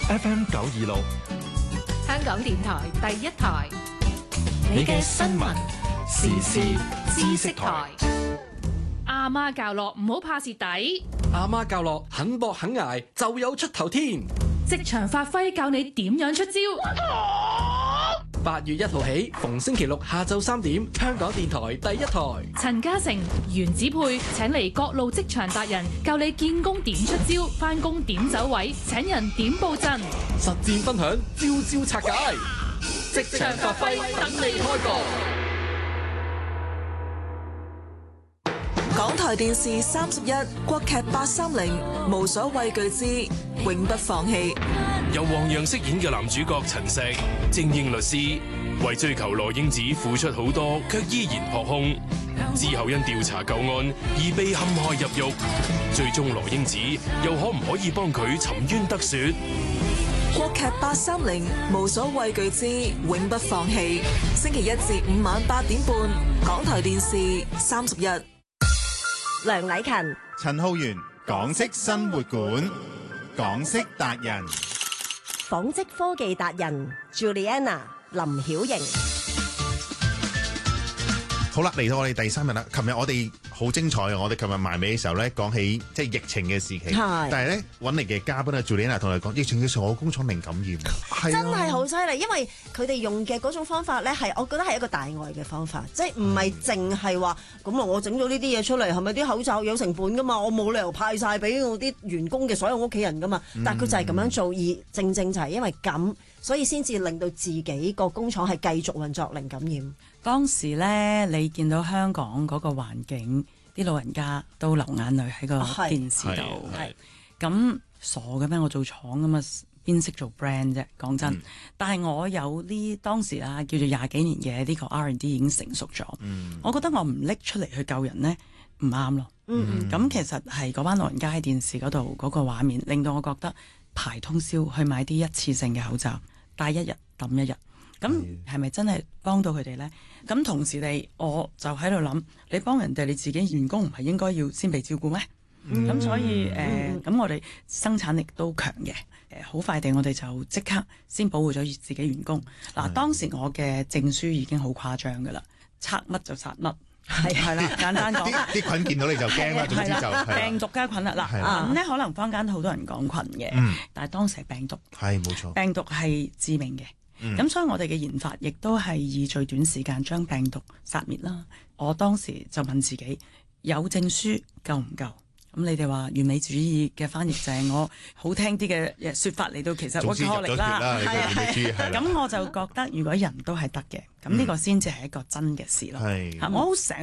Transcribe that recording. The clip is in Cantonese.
FM 926， 香港電台第一台， 你嘅新聞時事知識台。 阿媽教落唔好怕蝕底， 阿媽教落肯搏肯捱就有出頭天。 職場發揮教你點樣出招。 8月1號起，逢星期六下晝3點，香港電台第一台。 陳嘉誠、袁子佩請嚟各路職場達人，教你見工點出招，返工點走位，請人點佈陣， 實戰分享，招招拆解，職場發揮等你開講。 港台電視31國劇830，無所畏懼之永不放棄。 由黃洋飾演嘅男主角陳碩，精英律師，為追求羅英子付出好多，卻依然撲空。之後因調查舊案而被陷害入獄，最終羅英子又可唔可以幫佢沉冤得雪？ 國劇830，無所畏懼之永不放棄。星期1至5晚8點半，港台電視31。 梁禮勤、 陳浩源，港式生活館，港式達人， 紡織科技達人 Juliana 林曉瑩。 好啦，嚟到我哋第3日啦。琴日我哋好精彩啊！我哋琴日埋尾嘅時候咧，講起即係疫情嘅時期，但係咧揾嚟嘅嘉賓啊 Juliana 同你講，疫情嘅時候我工廠零感染， 真係好犀利。因為佢哋用嘅嗰種方法咧，係我覺得係一個大愛嘅方法，即係唔係淨係話咁啊！我整咗呢啲嘢出嚟，係咪啲口罩有成本噶嘛？我冇理由派晒俾我啲員工嘅所有屋企人噶嘛。但係佢就係咁樣做，而正正就係因為咁，所以先至令到自己個工廠係繼續運作零感染。 當時咧，你見到香港嗰個環境，啲老人家都流眼淚喺個電視度。咁傻嘅咩？我做廠㗎嘛，邊識做 brand 啫？講真，但係我有呢當時啦，叫做20幾年嘅呢個 R&D 已經成熟咗。我覺得我唔拎出嚟去救人咧，唔啱咯。咁其實係嗰班老人家喺電視嗰度嗰個畫面，令到我覺得排通宵去買啲一次性嘅口罩，戴1日抌1日。咁係咪真係幫到佢哋呢？咁同時地，我就喺度諗，你幫人哋，你自己員工唔係應該要先被照顧咩？咁所以咁我哋生產力都強嘅，好快地我哋就即刻先保護咗自己員工。嗱，當時我嘅證書已經好誇張㗎啦，測乜就殺乜，係啦，簡單講， 啲菌見到你就驚啦，總之就病毒加菌啦。嗱，菌咧可能坊間好多人講菌嘅，但係當時係病毒， 係冇錯， 病毒係致命嘅。咁所以我哋嘅研發亦都係以最短時間將病毒殺滅啦。我當時就問自己，有證書夠唔夠？咁你哋話完美主義嘅翻譯就係我好聽啲嘅説法嚟到，其實我錯力啦。咁我就覺得如果人都係得嘅，咁呢個先至係一個真嘅事咯。我好成日